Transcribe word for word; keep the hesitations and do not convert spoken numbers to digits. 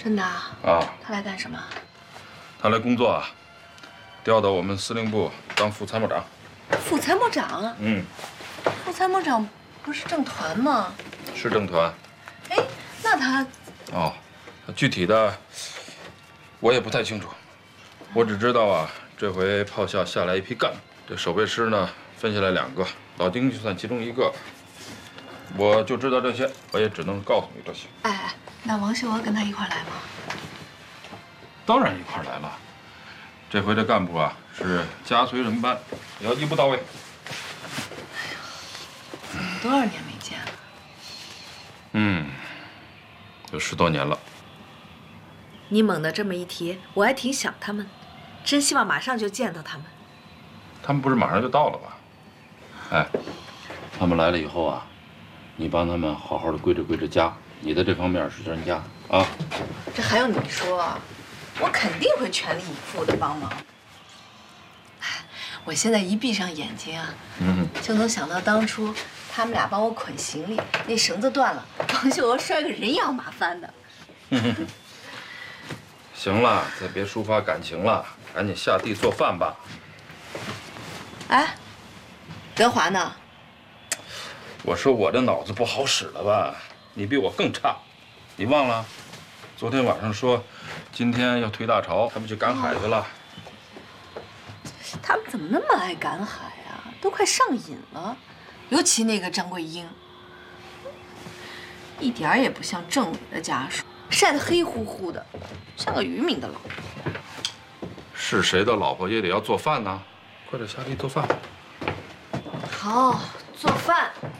真的啊？ 啊， 他来干什么？ 他来工作啊，调到我们司令部当副参谋长。 副参谋长？ 嗯， 副参谋长不是政团吗？ 是政团。 哎，那他…… 哦，具体的我也不太清楚，我只知道啊，这回炮校下来一批干部，这守备师呢分下来两个，老丁就算其中一个。我就知道这些，我也只能告诉你这些。 哎，那王秀娥跟他一块来吗？ 当然一块来了。这回的干部啊是加随人班，也要一步到位。 哎呀，多少年没见了？ 嗯，有十多年了。 你猛地这么一提，我还挺想他们，真希望马上就见到他们。 他们不是马上就到了吧？哎，他们来了以后啊，你帮他们好好的归置归置家，你在这方面使劲加啊。 这还用你说啊？我肯定会全力以赴的帮忙。我现在一闭上眼睛啊，嗯，就能想到当初他们俩帮我捆行李，那绳子断了，王秀娥摔个人仰马翻的。 行了，再别抒发感情了，赶紧下地做饭吧。 哎，德华呢？ 我说我这脑子不好使了吧？你比我更差，你忘了？昨天晚上说，今天要退大潮，他们去赶海去了。哦， 他们怎么那么爱赶海啊？都快上瘾了，尤其那个张桂英，一点儿也不像政委的家属，晒得黑乎乎的，像个渔民的老婆。 是谁的老婆也得要做饭呢？快点下地做饭。 好，做饭。